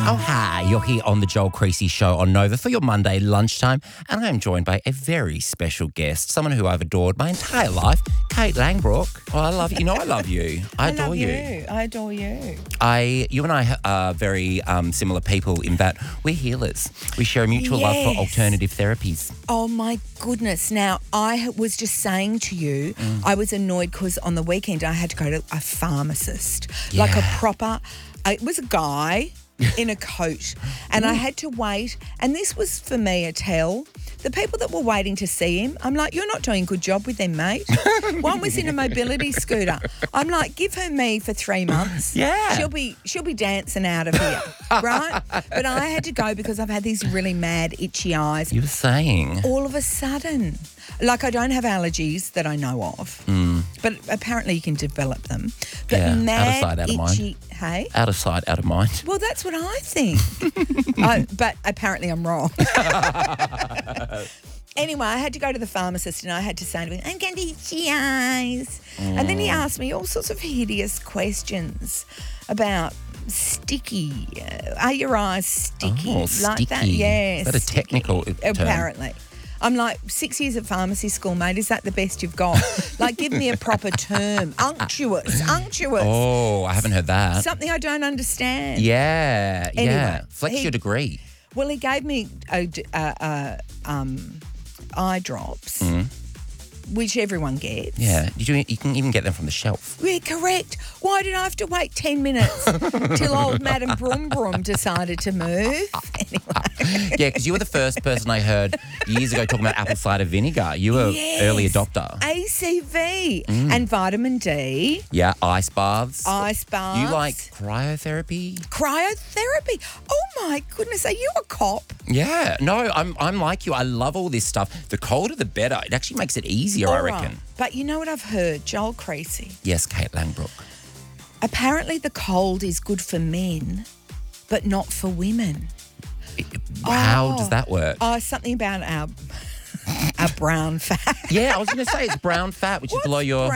Oh, hi. You're here on the Joel Creasy Show on Nova for your Monday lunchtime, and I am joined by a very special guest, someone who I've adored my entire life, Kate Langbroek. Oh, I love you. You know I love you. I adore you. I adore you. You and I are very similar people in that we're healers. We share a mutual love for alternative therapies. Oh, my goodness. Now, I was just saying to you, I was annoyed because on the weekend I had to go to a pharmacist, like a proper, it was a guy in a coat, and I had to wait. And this was, for me, a tell. The people that were waiting to see him, I'm like, you're not doing a good job with them, mate. One was in a mobility scooter. I'm like, give her me for 3 months. Yeah. She'll be dancing out of here, right? But I had to go because I've had these really mad, itchy eyes. You were saying. All of a sudden. Like, I don't have allergies that I know of, but apparently you can develop them. But Yeah, mad, out of sight, out of mind. itchy, hey? Out of sight, out of mind. Well, that's what I think. But apparently I'm wrong. Anyway, I had to go to the pharmacist and I had to say to him, I'm getting itchy eyes. And then he asked me all sorts of hideous questions about sticky. Are your eyes sticky? Oh, like sticky. that? Yeah. Is that a technical term? Apparently. I'm like, 6 years at pharmacy school, mate. Is that the best you've got? Like, give me a proper term. Unctuous. Oh, I haven't heard that. Something I don't understand. Yeah, yeah. Anyway, Flex your degree. Well, he gave me eye drops, which everyone gets. Yeah, you can even get them from the shelf. Yeah, correct. Why did I have to wait 10 minutes till old Madam Brum Brum decided to move? Anyway. Yeah, because you were the first person I heard years ago talking about apple cider vinegar. You were early adopter. ACV and vitamin D. Yeah, ice baths. Ice baths. You like cryotherapy? Cryotherapy. Oh, my goodness. Are you a cop? Yeah. No, I'm like you. I love all this stuff. The colder, the better. It actually makes it easier, I reckon. Right. But you know what I've heard? Joel Creasy. Yes, Kate Langbroek. Apparently the cold is good for men, but not for women. How does that work? Oh, something about our brown fat. Yeah, I was going to say it's brown fat, which is below your...